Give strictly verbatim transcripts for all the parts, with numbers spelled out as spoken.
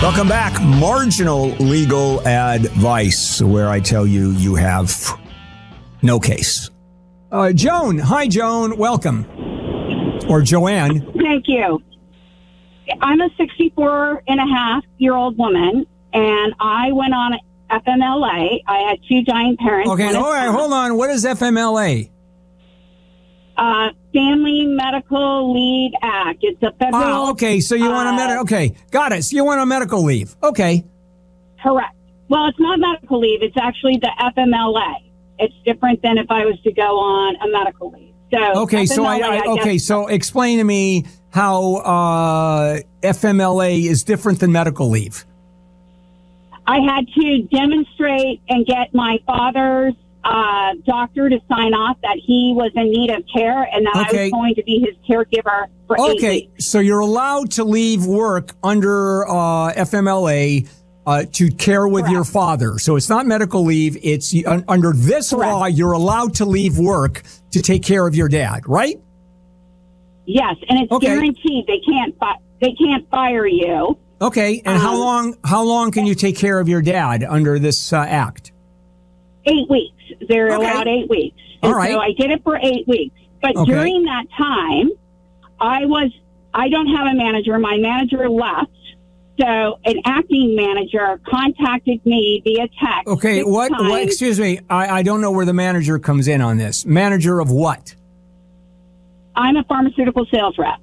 Welcome back. Marginal legal advice, where I tell you you have no case. Uh, Joan. Hi, Joan. Welcome. Or Joanne. Thank you. I'm a sixty-four and a half year old woman, and I went on F M L A. I had two giant parents. Okay, all right, hold on. What is F M L A? Uh, Family Medical Leave Act. It's a federal. Ah, okay, so you want a medical. Okay, got it. So you want a medical leave. Okay. Correct. Well, it's not medical leave. It's actually the F M L A. It's different than if I was to go on a medical leave. So okay, so I, I okay, so explain to me how uh, F M L A is different than medical leave. I had to demonstrate and get my father's uh, doctor to sign off that he was in need of care and that okay. I was going to be his caregiver for okay. eight weeks. Okay, so you're allowed to leave work under uh, F M L A uh, to care with Correct. your father. So it's not medical leave. It's uh, under this Correct. law, you're allowed to leave work to take care of your dad, right? Yes, and it's okay. guaranteed. They can't fi- they can't fire you. Okay, and um, how long how long can you take care of your dad under this uh, act? Eight weeks. They're okay. allowed eight weeks. All and right. So I did it for eight weeks. But okay. during that time, I was I don't have a manager. My manager left. So an acting manager contacted me via text. Okay, what, what? Excuse me, I, I don't know where the manager comes in on this. Manager of what? I'm a pharmaceutical sales rep.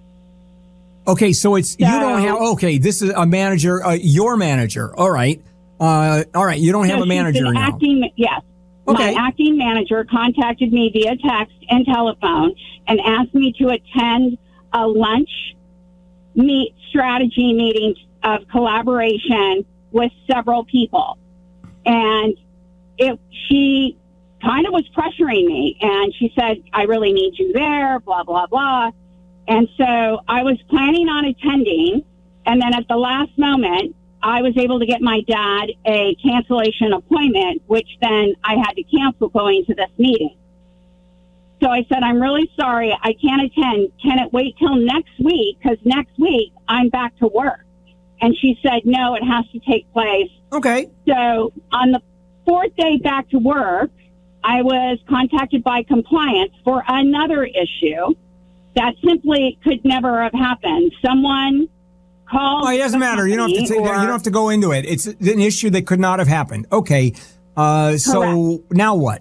Okay, so it's, so, you don't have, okay, this is a manager, uh, your manager. All right. Uh, all right, you don't have so a manager now. Acting, yes. Okay. My acting manager contacted me via text and telephone and asked me to attend a lunch meet strategy meeting of collaboration with several people. And it, she kind of was pressuring me, and she said, I really need you there, blah, blah, blah. And so I was planning on attending, and then at the last moment, I was able to get my dad a cancellation appointment, which then I had to cancel going to this meeting. So I said, I'm really sorry, I can't attend. Can it wait till next week? Because next week I'm back to work. And she said, no, it has to take place. Okay. So on the fourth day back to work, I was contacted by compliance for another issue that simply could never have happened. Someone called. Oh, it doesn't matter. You don't have to. T- or, you don't have to go into it. It's an issue that could not have happened. Okay. Uh, so Correct. Now what?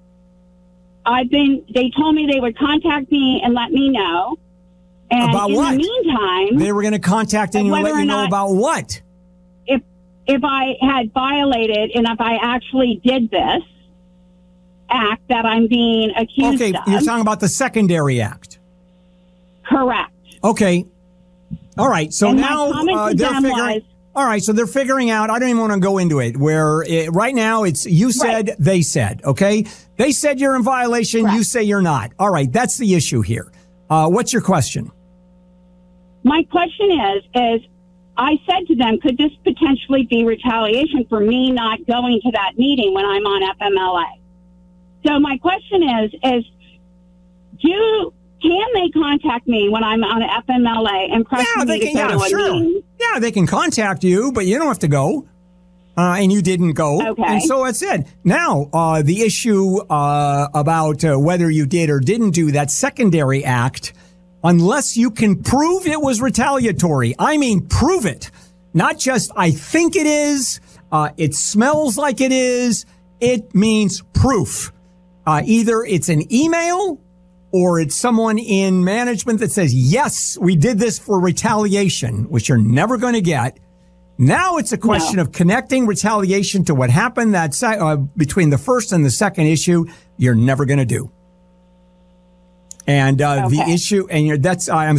I've been. They told me they would contact me and let me know. And about in what? the meantime, they were going to contact you and let you know not, about what? If if I had violated and if I actually did this act that I'm being accused okay, of. Okay, you're talking about the secondary act. Correct. Okay. All right. So and now uh, they're figuring. Was, all right. So they're figuring out. I don't even want to go into it. Where it, right now it's you said, right. they said. Okay. They said you're in violation. Correct. You say you're not. All right. That's the issue here. Uh, what's your question? My question is, is I said to them, could this potentially be retaliation for me not going to that meeting when I'm on F M L A? So my question is, is do can they contact me when I'm on F M L A and press yeah, me they to can, go yeah, to a sure. meeting? Yeah, they can contact you, but you don't have to go. Uh, and you didn't go. Okay. And so that's it. Now, uh, the issue uh, about uh, whether you did or didn't do that secondary act, unless you can prove it was retaliatory. I mean, prove it. Not just, I think it is, uh, it smells like it is. It means proof. Uh, either it's an email or it's someone in management that says, yes, we did this for retaliation, which you're never going to get. Now it's a question no. of connecting retaliation to what happened that uh, between the first and the second issue. You're never going to do. And uh, okay. the issue, and you're, that's, I'm